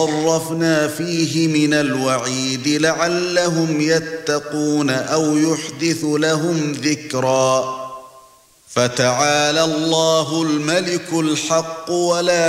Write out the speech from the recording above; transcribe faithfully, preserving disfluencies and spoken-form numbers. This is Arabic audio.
صرفنا فيه من الوعيد لعلهم يتقون أو يحدث لهم ذكرا فتعالى الله الملك الحق ولا